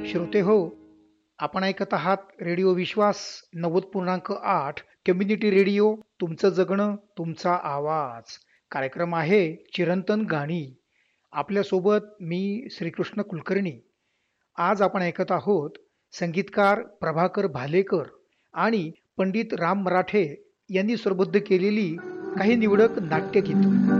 श्रोते हो, आपण ऐकत आहात रेडिओ विश्वास 90.8 कम्युनिटी रेडिओ. तुमचं जगणं तुमचा आवाज. कार्यक्रम आहे चिरंतन गाणी. आपल्यासोबत मी श्रीकृष्ण कुलकर्णी. आज आपण ऐकत आहोत संगीतकार प्रभाकर भालेकर आणि पंडित राम मराठे यांनी स्वरबद्ध केलेली काही निवडक नाट्यगीत.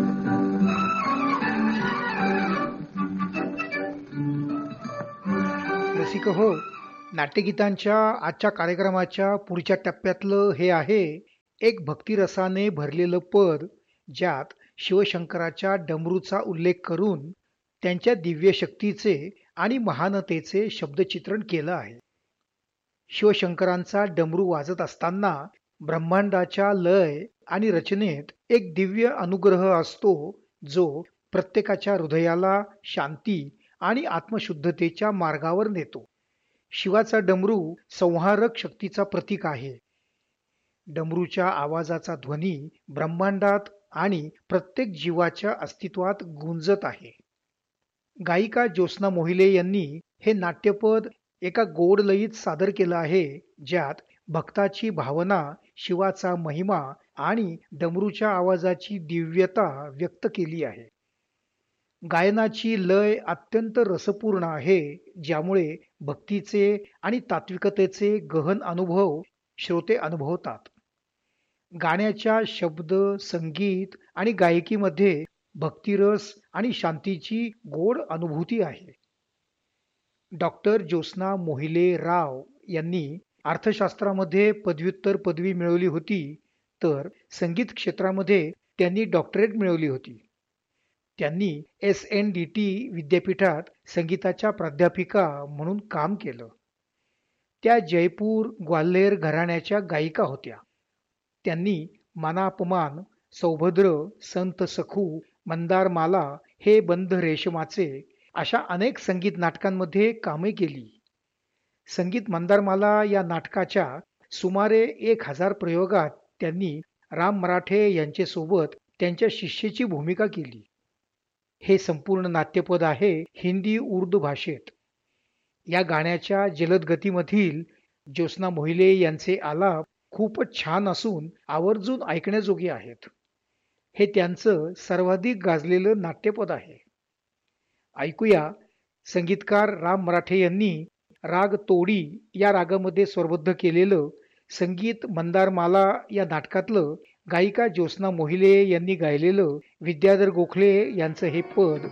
रसिक हो, नाट्यगीतांच्या आजच्या कार्यक्रमाच्या पुढच्या टप्प्यातलं हे आहे एक भक्तिरसाने भरलेलं पद, ज्यात शिवशंकराच्या डमरूचा उल्लेख करून त्यांच्या दिव्य शक्तीचे आणि महानतेचे शब्दचित्रण केलं आहे. शिवशंकरांचा डमरू वाजत असताना ब्रह्मांडाच्या लय आणि रचनेत एक दिव्य अनुग्रह असतो, जो प्रत्येकाच्या हृदयाला शांती आणि आत्मशुद्धतेच्या मार्गावर नेतो. शिवाचा डमरू संहारक शक्तीचा प्रतीक आहे. डमरूच्या आवाजाचा ध्वनी ब्रह्मांडात आणि प्रत्येक जीवाच्या अस्तित्वात गुंजत आहे. गायिका ज्योत्स्ना मोहिले यांनी हे नाट्यपद एका गोड लयीत सादर केलं आहे, ज्यात भक्ताची भावना, शिवाचा महिमा आणि डमरूच्या आवाजाची दिव्यता व्यक्त केली आहे. गायनाची लय अत्यंत रसपूर्ण आहे, ज्यामुळे भक्तीचे आणि तात्विकतेचे गहन अनुभव श्रोते अनुभवतात. गाण्याच्या शब्द, संगीत आणि गायकीमध्ये भक्तिरस आणि शांतीची गोड अनुभूती आहे. डॉक्टर ज्योत्स्ना मोहिले राव यांनी अर्थशास्त्रामध्ये पदव्युत्तर पदवी मिळवली होती, तर संगीत क्षेत्रामध्ये त्यांनी डॉक्टरेट मिळवली होती. त्यांनी SNDT विद्यापीठात संगीताच्या प्राध्यापिका म्हणून काम केलं. त्या जयपूर ग्वाल्हेर घराण्याच्या गायिका होत्या. त्यांनी मानापमान, सौभद्र, संत सखू, मंदारमाला, हे बंध रेशमाचे अशा अनेक संगीत नाटकांमध्ये कामे केली. संगीत मंदारमाला या नाटकाच्या सुमारे 1000 प्रयोगात त्यांनी राम मराठे यांच्यासोबत त्यांच्या शिष्येची भूमिका केली. हे संपूर्ण नाट्यपद आहे हिंदी उर्दू भाषेत. या गाण्याच्या जलद गतीमधील ज्योत्स्ना मोहिले यांचे आलाप खूपच छान असून आवर्जून ऐकण्याजोगे आहेत. हे त्यांचं सर्वाधिक गाजलेलं नाट्यपद आहे. ऐकूया संगीतकार राम मराठे यांनी राग तोडी या रागामध्ये स्वरबद्ध केलेलं संगीत मंदारमाला या नाटकातलं गायिका ज्योत्स्ना मोहिले यांनी गायलेलं विद्याधर गोखले यांचं हे पद